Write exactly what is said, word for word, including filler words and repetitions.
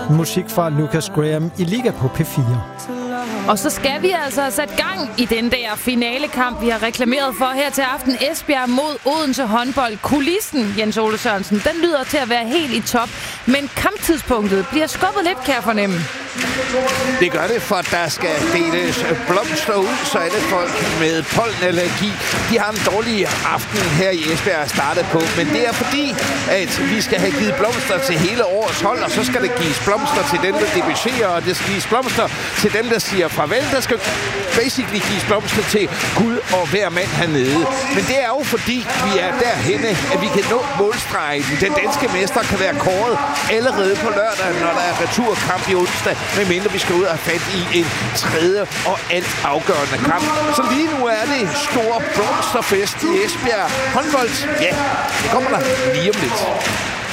Musik fra Lucas Graham i Liga på P fire. Og så skal vi altså have sat gang i den der finalekamp, vi har reklameret for her til aften. Esbjerg mod Odense håndbold. Kulissen, Jens Ole Sørensen, den lyder til at være helt i top. Men kamptidspunktet bliver skubbet lidt, kan jeg fornemme. Det gør det, for der skal deles blomster ud, så alle folk med pollenallergi, de har en dårlig aften her i Esbjerg startet på. Men det er fordi, at vi skal have givet blomster til hele årets hold, og så skal det gives blomster til dem, der debuterer, og det skal gives blomster til dem, der siger farvel. Der skal basically gives blomster til Gud og hver mand hernede. Men det er jo fordi, vi er derhenne, at vi kan nå målstregen. Den danske mester kan være kåret allerede på lørdag, når der er returkamp i onsdag, medmindre vi skal ud og have fat i en tredje og alt afgørende kamp. Så lige nu er det stor blomsterfest i Esbjerg. Håndbold, ja, det kommer der lige om lidt.